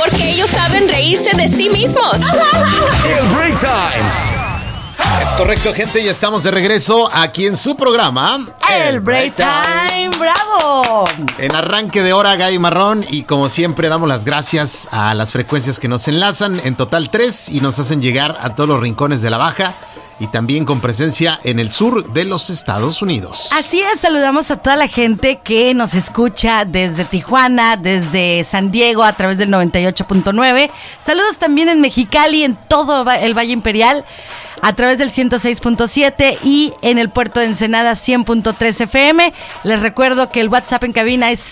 porque ellos saben reírse de sí mismos. El Break Time. Es correcto, gente, ya estamos de regreso aquí en su programa El Break Time. ¡Bravo! En arranque de hora, Gallo Marrón, y como siempre damos las gracias a las frecuencias que nos enlazan, en total 3, y nos hacen llegar a todos los rincones de la Baja y también con presencia en el sur de los Estados Unidos. Así es, saludamos a toda la gente que nos escucha desde Tijuana, desde San Diego a través del 98.9. Saludos también en Mexicali, en todo el Valle Imperial, a través del 106.7 y en el puerto de Ensenada 100.3 FM. Les recuerdo que el WhatsApp en cabina es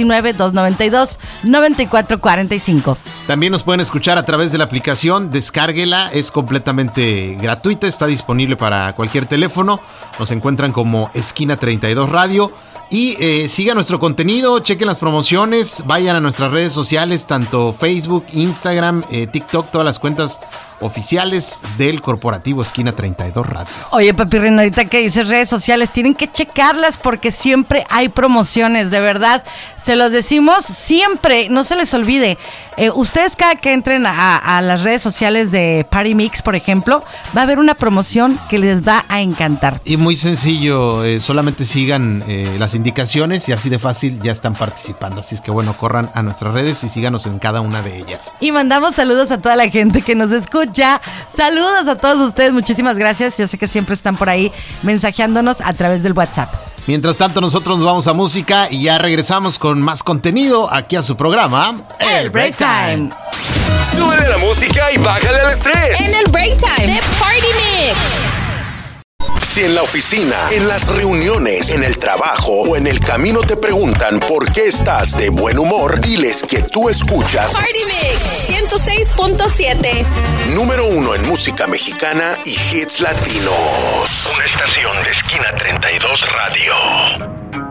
619-292-9445. También nos pueden escuchar a través de la aplicación, descárguela, es completamente gratuita, está disponible para cualquier teléfono. Nos encuentran como Esquina 32 Radio. Y sigan nuestro contenido, chequen las promociones, vayan a nuestras redes sociales, tanto Facebook, Instagram, TikTok, todas las cuentas oficiales del corporativo Esquina 32 Radio. Oye, Papi Rino, ahorita que dices redes sociales, tienen que checarlas porque siempre hay promociones, de verdad. Se los decimos siempre, no se les olvide. Ustedes cada que entren a las redes sociales de Party Mix, por ejemplo, va a haber una promoción que les va a encantar. Y muy sencillo, solamente sigan las indicaciones y así de fácil ya están participando. Así es que bueno, corran a nuestras redes y síganos en cada una de ellas. Y mandamos saludos a toda la gente que nos escucha. Saludos a todos ustedes, muchísimas gracias. Yo sé que siempre están por ahí mensajeándonos a través del WhatsApp. Mientras tanto, nosotros nos vamos a música y ya regresamos con más contenido aquí a su programa El Break Time. Súbele la música y bájale al estrés. En el Break Time de Party Mix. Si en la oficina, en las reuniones, en el trabajo o en el camino te preguntan por qué estás de buen humor, diles que tú escuchas Party Mix 106.7. Número 1 en música mexicana y hits latinos. Una estación de Esquina 32 Radio.